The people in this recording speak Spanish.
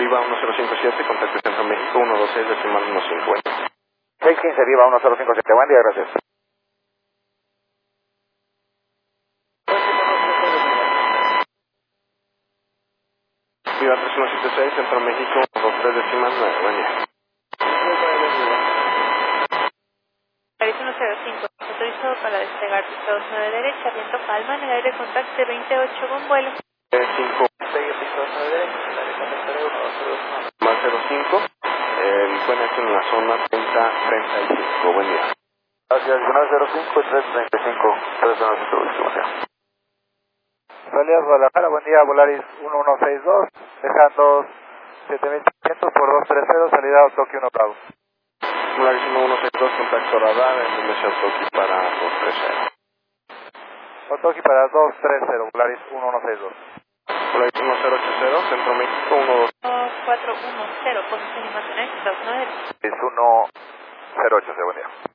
Viva 1057, contacto Centro México 126 decimal 150. 615 Viva 1057, buen día, gracias. Viva 3176, Centro México 123 decimal 9, buen día. 105, autorizado para despegar pisados 9 derecha, viento calma, en el aire contacto 28 con vuelo. 5 más 05, el puente en la zona 3035, buen día. Gracias, 905 335, 395, buen día. Salidas Guadalajara, buen día, Volaris 1162, dejando 7300 por 230, salida Tokio 1 Bravo. Volaris 1162, contacto radar, en Indonesia Toki para 230. Otoki para 230, Volaris 1162. Volaris 1080, Centro México 12. 410, posición y mantener 29. Es 108, buen día.